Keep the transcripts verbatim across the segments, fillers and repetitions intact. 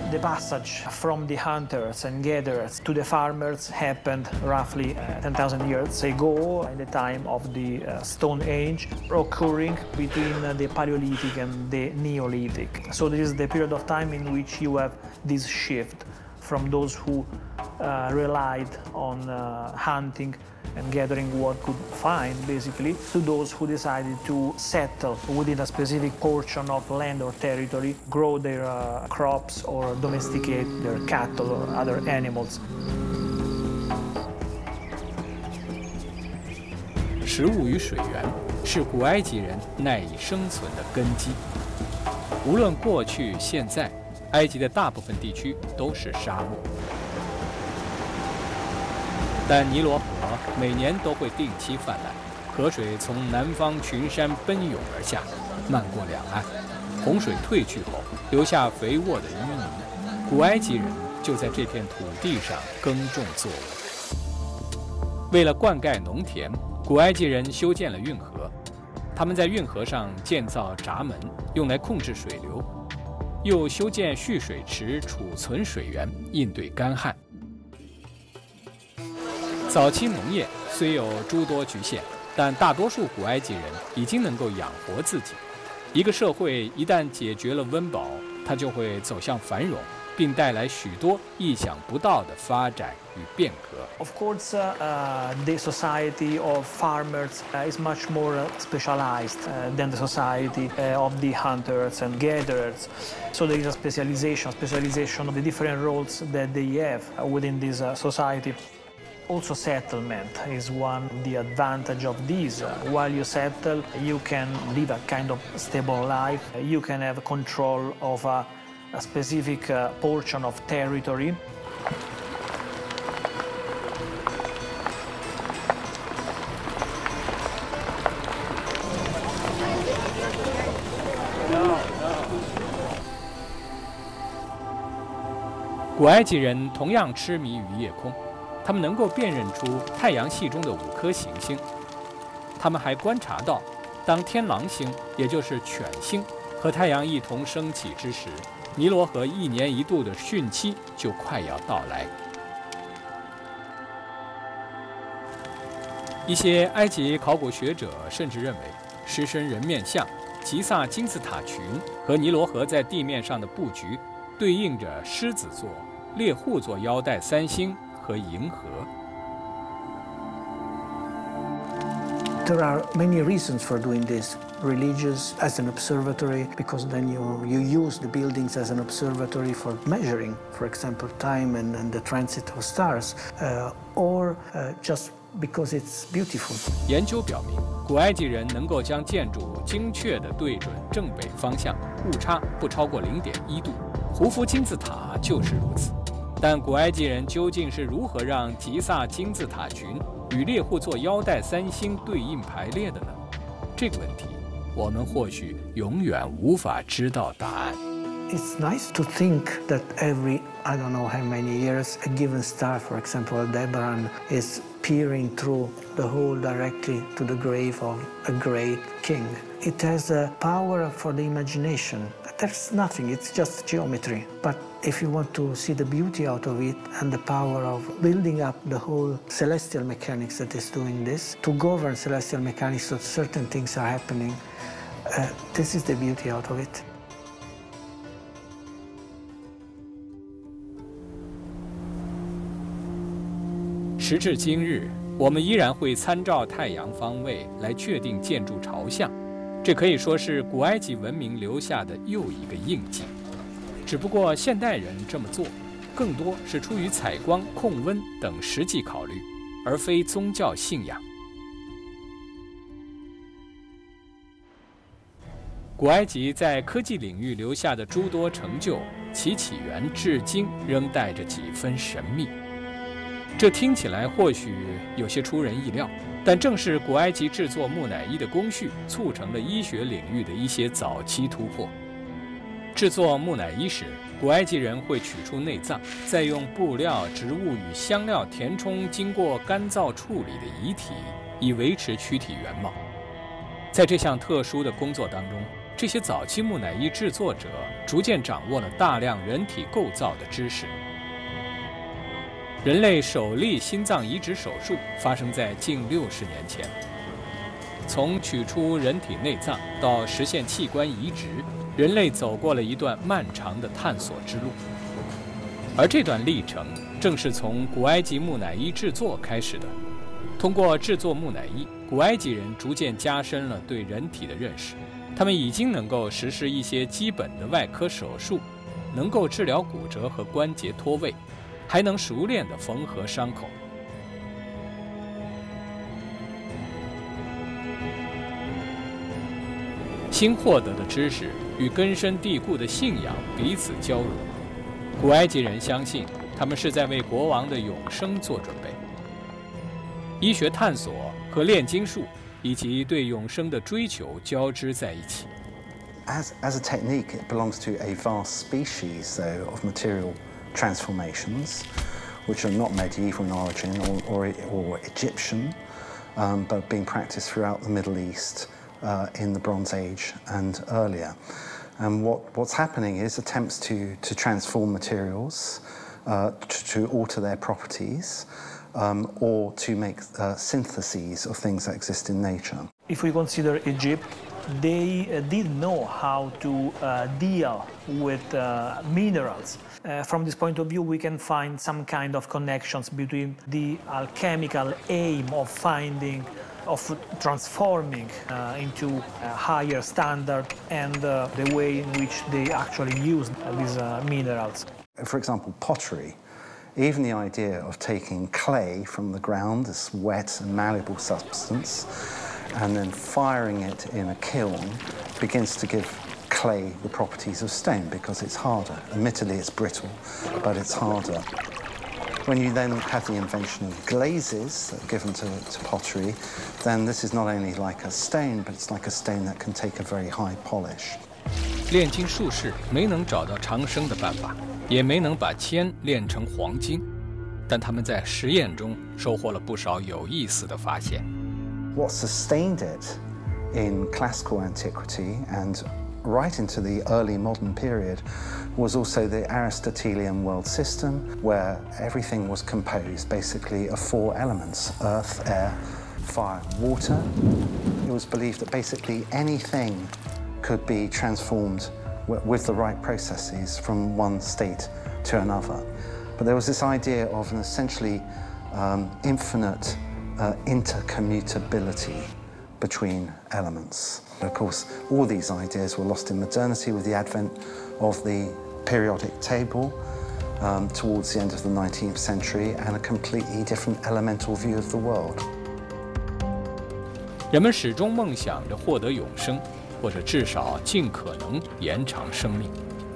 The passage from the hunters and gatherers to the farmers happened roughly uh, ten thousand years ago, in the time of the uh, Stone Age, occurring between uh, the Paleolithic and the Neolithic. So this is the period of time in which you have this shift from those who uh, relied on uh, hunting and gathering what could find, basically, to those who decided to settle within a specific portion of land or territory, grow their uh, crops or domesticate their cattle or other animals. 食物与水源是古埃及人赖以生存的根基。无论过去、现在，埃及的大部分地区都是沙漠。 但尼罗河每年都会定期泛滥，河水从南方群山奔涌而下，漫过两岸。洪水退去后，留下肥沃的淤泥。古埃及人就在这片土地上耕种作物。为了灌溉农田，古埃及人修建了运河。他们在运河上建造闸门，用来控制水流；又修建蓄水池，储存水源，应对干旱。 早期农业虽有诸多局限，但大多数古埃及人已经能够养活自己。一个社会一旦解决了温饱，它就会走向繁荣，并带来许多意想不到的发展与变革。 Of course, uh, uh, the society of farmers uh, is much more specialized uh, than the society uh, of the hunters and gatherers. So there is a specialization, specialization of the different roles that they have within this uh, society. Also, settlement is one of the advantage of this. Uh, while you settle, you can live a kind of stable life. You can have control of a, a specific uh, portion of territory. No, no. 古埃及人同样痴迷于夜空。 他们能够辨认出太阳系中的五颗行星。他们还观察到，当天狼星，也就是犬星，和太阳一同升起之时，尼罗河一年一度的汛期就快要到来。一些埃及考古学者甚至认为，狮身人面像、吉萨金字塔群和尼罗河在地面上的布局，对应着狮子座、猎户座腰带三星。 和银河。 There are many reasons for doing this. Religious as an observatory, because then you, you use the buildings as an observatory for measuring, for example, time and, and the transit of stars, uh, or uh, just because it's beautiful. 研究表明，古埃及人能够将建筑精确地对准正北方向，误差不超过零点一度。胡夫金字塔就是如此。 但古埃及人究竟是如何让吉萨金字塔群与猎户座腰带三星对应排列的呢？这个问题，我们或许永远无法知道答案。 It's nice to think that every, I don't know how many years, a given star, for example, Aldebaran, is peering through the hole directly to the grave of a great king. It has a power for the imagination. There's nothing, it's just geometry. But if you want to see the beauty out of it and the power of building up the whole celestial mechanics that is doing this, to govern celestial mechanics so certain things are happening, uh, this is the beauty out of it. 时至今日，我们依然会参照太阳方位来确定建筑朝向，这可以说是古埃及文明留下的又一个印记。只不过现代人这么做，更多是出于采光、控温等实际考虑，而非宗教信仰。古埃及在科技领域留下的诸多成就，其起源至今仍带着几分神秘。这听起来或许有些出人意料，但正是古埃及制作木乃伊的工序，促成了医学领域的一些早期突破。制作木乃伊时，古埃及人会取出内脏，再用布料、植物与香料填充经过干燥处理的遗体，以维持躯体原貌。在这项特殊的工作当中， 这些早期木乃伊制作者逐渐掌握了大量人体构造的知识。人类首例心脏移植手术发生在近六十年前。从取出人体内脏到实现器官移植，人类走过了一段漫长的探索之路。而这段历程正是从古埃及木乃伊制作开始的。通过制作木乃伊，古埃及人逐渐加深了对人体的认识。他们已经能够实施一些基本的外科手术，能够治疗骨折和关节脱位，还能熟练地缝合伤口。新获得的知识与根深蒂固的信仰彼此交融。古埃及人相信，他们是在为国王的永生做准备。医学探索和炼金术以及对永生的追求交织在一起。 As, as a technique, it belongs to a vast species, though, of material transformations, which are not medieval in origin or, or, or Egyptian, um, but being practiced throughout the Middle East uh, in the Bronze Age and earlier. And what, what's happening is attempts to, to transform materials, uh, to, to alter their properties, Um, or to make uh, syntheses of things that exist in nature. If we consider Egypt, they uh, did know how to uh, deal with uh, minerals. Uh, from this point of view, we can find some kind of connections between the alchemical aim of finding, of transforming uh, into a higher standard and uh, the way in which they actually used these uh, minerals. For example, pottery. Even the idea of taking clay from the ground, this wet and malleable substance, and then firing it in a kiln begins to give clay the properties of stone because it's harder. Admittedly, it's brittle, but it's harder. When you then have the invention of glazes given to, to pottery, then this is not only like a stone, but it's like a stone that can take a very high polish. 炼金术士没能找到长生的办法，也没能把铅炼成黄金，但他们在实验中收获了不少有意思的发现。 What sustained it in classical antiquity and right into the early modern period was also the Aristotelian world system, where everything was composed basically of four elements: earth, air, fire, water. It was believed that basically anything could be transformed with the right processes from one state to another. But there was this idea of an essentially um, infinite uh, intercommutability between elements. Of course, all these ideas were lost in modernity with the advent of the periodic table um, towards the end of the nineteenth century and a completely different elemental view of the world. 人们始终梦想着获得永生，或者至少尽可能延长生命。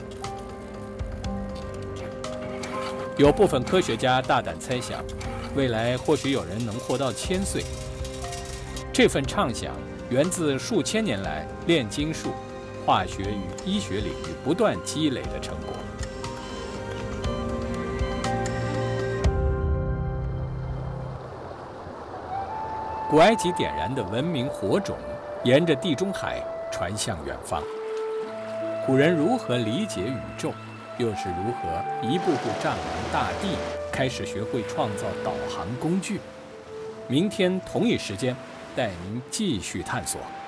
有部分科学家大胆猜想，未来或许有人能活到千岁。这份畅想源自数千年来炼金术、化学与医学领域不断积累的成果。古埃及点燃的文明火种，沿着地中海传向远方。古人如何理解宇宙，又是如何一步步丈量大地，开始学会创造导航工具？明天同一时间，带您继续探索。